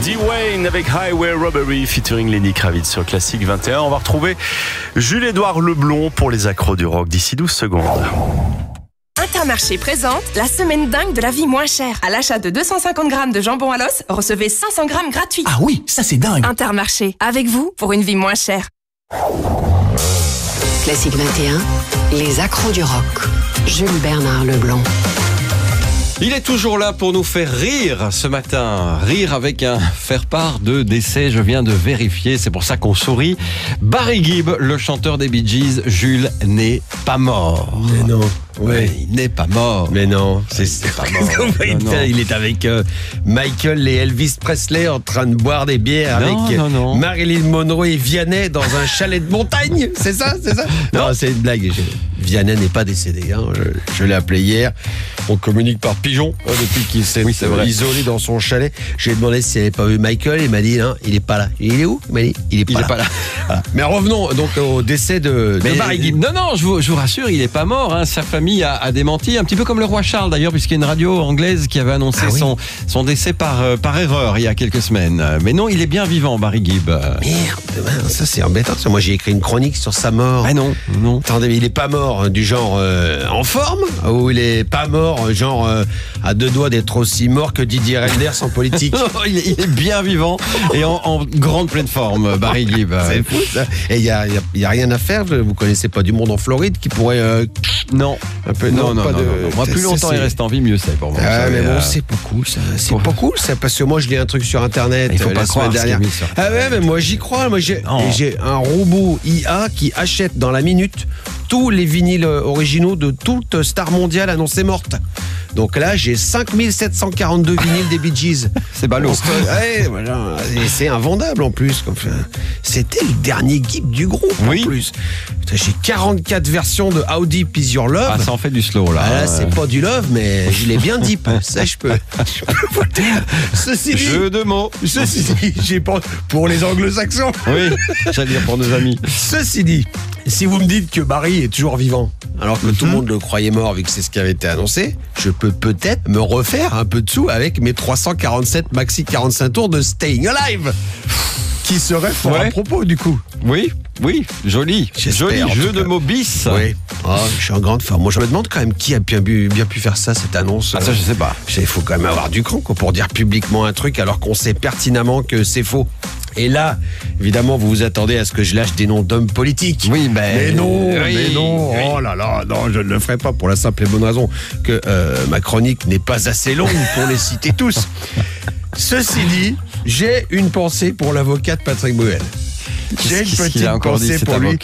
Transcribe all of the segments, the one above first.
D-Wayne avec Highway Robbery featuring Lenny Kravitz sur Classique 21. On va retrouver Jules-Édouard Leblond pour les accros du rock d'ici 12 secondes. Intermarché présente la semaine dingue de la vie moins chère. À l'achat de 250 grammes de jambon à l'os, recevez 500 grammes gratuits. Ah oui, ça c'est dingue. Intermarché, avec vous pour une vie moins chère. Classique 21, les accros du rock. Jules-Bernard Leblond. Il est toujours là pour nous faire rire ce matin. Rire avec un faire-part de décès, je viens de vérifier, c'est pour ça qu'on sourit. Barry Gibb, le chanteur des Bee Gees, Jules, n'est pas mort. Mais non. Ouais. Il n'est pas mort. Mais non, c'est pas mort. Non. Il est avec Michael et Elvis Presley en train de boire des bières avec Marilyn Monroe et Vianney dans un chalet de montagne. C'est ça? Non, c'est une blague. Vianney n'est pas décédé. Hein. Je l'ai appelé hier. On communique par pigeon depuis qu'il s'est isolé dans son chalet. J'ai demandé s'il n'avait pas vu Michael. Il m'a dit non, il n'est pas là. Il est où? Il m'a dit il est pas là. Voilà. Mais revenons donc au décès de Barry Gibb. Non, je vous rassure, il n'est pas mort. Hein. Sa famille a démenti, un petit peu comme le roi Charles d'ailleurs, puisqu'il y a une radio anglaise qui avait annoncé son décès par erreur il y a quelques semaines. Mais non, il est bien vivant, Barry Gibb. Merde, ça c'est embêtant. Moi j'ai écrit une chronique sur sa mort. Ah non. Attendez, mais il est pas mort du genre en forme, ou il est pas mort genre à deux doigts d'être aussi mort que Didier Reynders en politique? il est bien vivant et en grande pleine forme, Barry Gibb. C'est fou ça. Et il y a rien à faire. Vous connaissez pas du monde en Floride qui pourrait non. Un peu, non. Moi, plus longtemps il reste en vie, mieux c'est pour moi. Mais bon, c'est pas cool ça. C'est pas cool ça, parce que moi je lis un truc sur internet il faut pas la semaine dernière. Mais moi j'y crois. Moi j'ai un robot IA qui achète dans la minute tous les vinyles originaux de toute star mondiale annoncée morte. Donc là, j'ai 5742 vinyles des Bee Gees. C'est ballot. Voilà. Et c'est invendable en plus. C'était le dernier Gibb du groupe en plus. Putain, j'ai 44 versions de How Deep Is Your Love. Ah, ça en fait du slow là. Là, c'est pas du love, mais je l'ai bien deep. Ça, je peux pas le dire. Ceci dit, jeu de mots. Ceci dit, j'ai pas pour les anglo-saxons. Oui, j'allais dire pour nos amis. Ceci dit, si vous me dites que Barry est toujours vivant, alors que tout le monde le croyait mort vu que c'est ce qui avait été annoncé, je peux peut-être me refaire un peu de sous avec mes 347 maxi 45 tours de Staying Alive, qui serait fort à propos du coup. Oui, joli jeu de mots bis. Oui, je suis en grande forme. Moi je me demande quand même qui a bien pu faire ça, cette annonce. Ah ça je sais pas. Il faut quand même avoir du cran pour dire publiquement un truc alors qu'on sait pertinemment que c'est faux. Et là, évidemment, vous vous attendez à ce que je lâche des noms d'hommes politiques. Oui, mais non. Oh là là, non, je ne le ferai pas pour la simple et bonne raison que ma chronique n'est pas assez longue pour les citer tous. Ceci dit, j'ai une pensée pour l'avocat de Patrick Bruel. J'ai une petite pensée pour lui.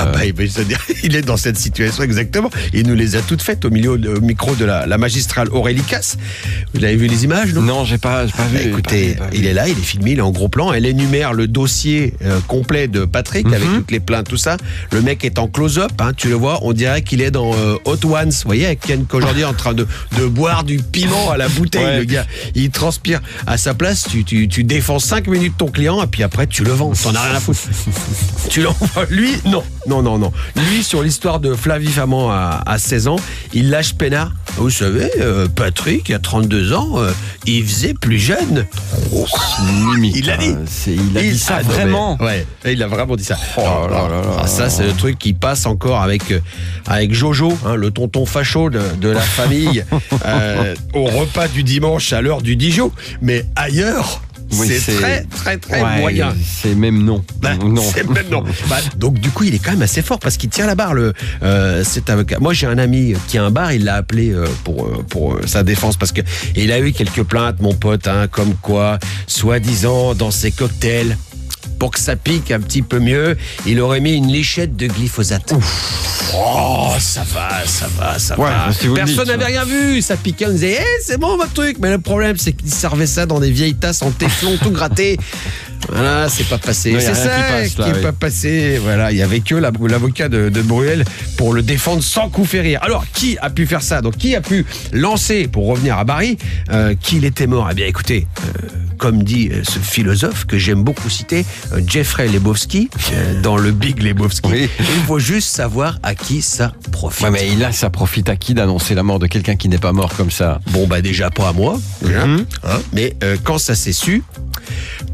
Il est dans cette situation exactement. Il nous les a toutes faites au micro de la magistrale Aurélie Casse. Vous avez vu les images, non? Non, j'ai pas vu. Écoutez, il est là, il est filmé, il est en gros plan. Elle énumère le dossier complet de Patrick avec toutes les plaintes, tout ça. Le mec est en close-up, hein, tu le vois. On dirait qu'il est dans Hot Ones, vous voyez, avec Ken Kojandi en train de boire du piment à la bouteille. Le gars, il transpire. À sa place, tu défends 5 minutes ton client et puis après tu le vends. T'en as rien à foutre. Tu l'envoies. Lui, non. Lui, sur l'histoire de Flavie Flamand à 16 ans, il lâche peinard. Vous savez, Patrick, il y a 32 ans, il faisait plus jeune. Limite. Il l'a dit. Il a dit ça vraiment. Ouais, il a vraiment dit ça. Ça, c'est le truc qui passe encore avec Jojo, hein, le tonton facho de la famille, au repas du dimanche à l'heure du Dijon. Mais ailleurs... c'est très moyen. C'est même non. C'est même non. Donc du coup, il est quand même assez fort parce qu'il tient la barre, cet avocat. Moi, j'ai un ami qui a un bar, il l'a appelé pour sa défense parce que il a eu quelques plaintes, mon pote, hein, comme quoi, soi-disant, dans ses cocktails, pour que ça pique un petit peu mieux, il aurait mis une lichette de glyphosate. Oh, ça va. Personne n'avait rien vu, ça piquait, on disait c'est bon votre truc, mais le problème c'est qu'il servait ça dans des vieilles tasses en téflon tout gratté. Voilà, c'est pas passé. C'est ça qui n'est pas passé. Voilà, il y avait que l'avocat de Bruel pour le défendre sans coup férir. Alors, qui a pu faire ça? Donc, qui a pu lancer, pour revenir à Barry, qu'il était mort? Eh bien, écoutez, comme dit ce philosophe que j'aime beaucoup citer, Jeffrey Lebowski, dans le Big Lebowski. Oui. Il faut juste savoir à qui ça profite. Ouais, mais là, ça profite à qui d'annoncer la mort de quelqu'un qui n'est pas mort comme ça? Bon, déjà pas à moi, déjà, hein, mais quand ça s'est su,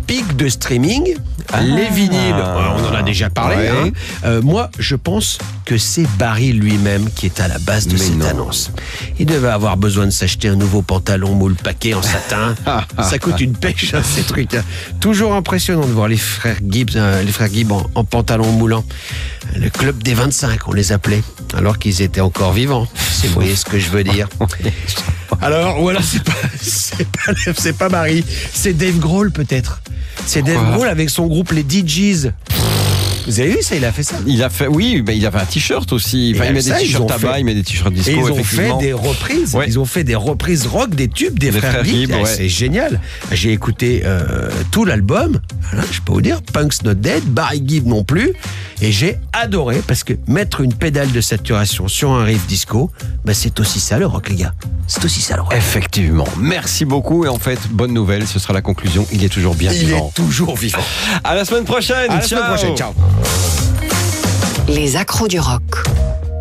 pic de streaming, les vinyles, on en a déjà parlé. Ouais. Moi, je pense que c'est Barry lui-même qui est à la base de cette annonce. Il devait avoir besoin de s'acheter un nouveau pantalon moule paquet en satin. Ça coûte une pêche, hein, ces trucs. Hein. Toujours impressionnant de voir les frères Gibb en pantalon moulant. Le club des 25, on les appelait, alors qu'ils étaient encore vivants. Si vous voyez ce que je veux dire. Alors, voilà, c'est pas Barry, c'est Dave Grohl peut-être. C'est Dave Grohl avec son groupe les DJs. Vous avez vu ça, il a fait ça. Il a fait, oui, mais il avait un t-shirt aussi. Enfin, il met des t-shirts tabac, il met des t-shirts disco. Et ils ont fait effectivement. des reprises. Ouais. Ils ont fait des reprises rock des tubes des frères Gibb. ouais. C'est génial. J'ai écouté tout l'album. Voilà, je peux vous dire, Punk's Not Dead, Barry Gibb non plus. Et j'ai adoré parce que mettre une pédale de saturation sur un riff disco, bah c'est aussi ça le rock, les gars. C'est aussi ça le rock. Effectivement. Merci beaucoup. Et en fait, bonne nouvelle, ce sera la conclusion. Il est toujours bien Il vivant. est toujours vivant. À la semaine prochaine. À la semaine prochaine. Ciao. Les accros du rock.